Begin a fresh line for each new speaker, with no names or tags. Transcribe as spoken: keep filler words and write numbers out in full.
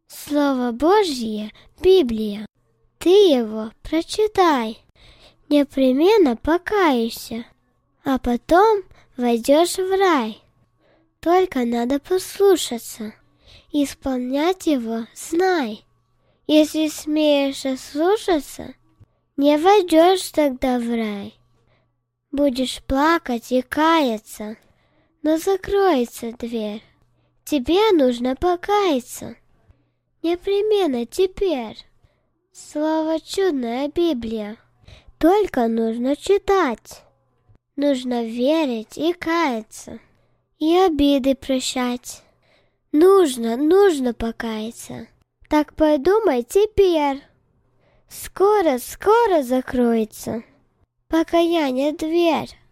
Слово Божье — Библия. Ты его прочитай, непременно покаешься, а потом войдешь в рай. Только надо послушаться, исполнять его знай. Если смеешь ослушаться, не войдешь тогда в рай. Будешь плакать и каяться, но закроется дверь. Тебе нужно покаяться, непременно теперь. Слово чудная Библия, только нужно читать. Нужно верить и каяться, и обиды прощать. Нужно, нужно покаяться. Так подумай теперь. Скоро, скоро закроется покаяние дверь.